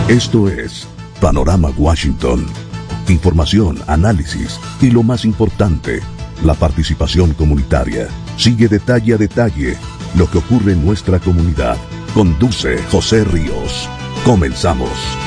Esto es Panorama Washington. Información, análisis y lo más importante, la participación comunitaria. Sigue detalle a detalle lo que ocurre en nuestra comunidad. Conduce José Ríos. Comenzamos.